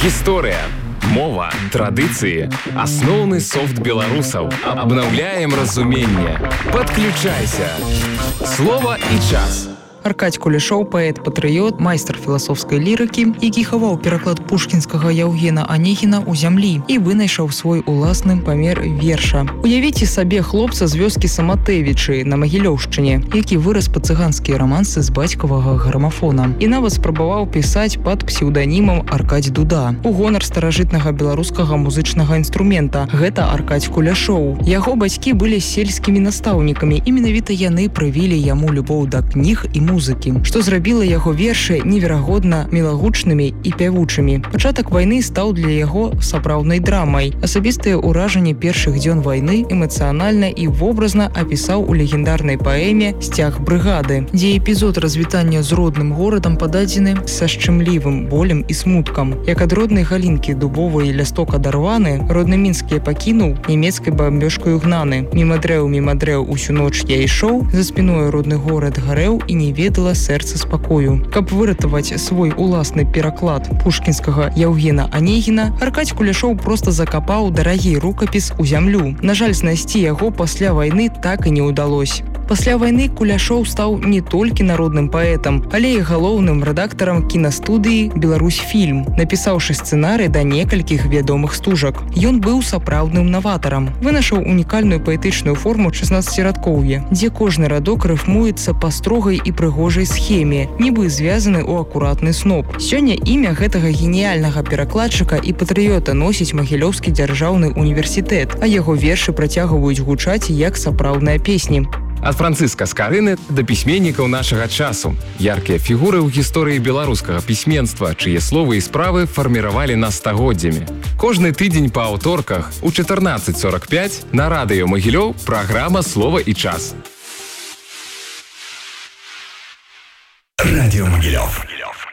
Гісторыя, мова, традыцыі, асноўны софт беларусаў. Абнаўляем разуменне. Падключайся. Слова і час. Аркадзь Кулешоў, паэт-патрыёт, майстар філасофскай лірыкі, які хаваў пераклад пушкінскага Яўгена Анегіна ў зямлі і вынайшаў свой уласны памер верша. Уявіце сабе хлопца з вёскі Саматэвічы на Магілёўшчыне, які вырас пад цыганскія рамансы з бацькавага грамафона і нават спрабаваў пісаць пад псеўданімам Аркадзь Дуда у гонар старажытнага беларускага музычнага інструмента. Гэта Аркадзь Кулешоў. Яго бацькі былі сельскімі настаўнікамі, і менавіта яны прывілі яму любоў да кніг і музыкі, што зрабіла яго вершы неверагодна мілагучнымі і пявучымі. Пачатак вайны стаў для яго сапраўднай драмай. Асабістыя ўражанні першых дзён вайны эмацыянальна і вобразна апісаў у легендарнай паэме «Сцяг брыгады», дзе эпізод развітання з родным горадам пададзены са шчымлівым болем і смуткам. Як ад роднай галінкі дубовай лясток адарваны, родны Мінск я пакінуў, нямецкай бамбёжкаю гнаны. Міма дрэў усю ноч я ішоў, за спіною родны горад гарэў і не ведала сэрца спакою. Каб выратаваць свой уласны пераклад пушкінскага Яўгена Анегіна, Аркадзь Кулешоў проста закапаў дарагі рукапіс у зямлю. На жаль, знайсці яго пасля вайны так і не ўдалося. Пасля вайны Кулешоў стаў не толькі народным паэтам, але і галоўным рэдактарам кінастудыі «Беларусьфільм», напісаўшы сцэнарый да некалькіх вядомых стужак. Ён быў сапраўдным наватарам. Вынашаў унікальную паэтычную форму 16-радкоўя, дзе кожны радок рыфмуецца па строгай і прыгожай схеме, нібы звязаны ў акуратны сноп. Сёння імя гэтага геніяльнага перакладчыка і патрыёта носіць Магілёўскі дзяржаўны універсітэт, а яго вершы працягваюць гучаць як сапраўдныя песні. Ад Францыска Скарыны да пісьменнікаў нашага часу. Яркія фігуры ў гісторыі беларускага пісьменства, чые словы і справы фарміравалі нас стагоддзямі. Кожны тыдзень па аўторках у 14:45 на радыё Магілёў праграма «Слова і час». Радио Могилев.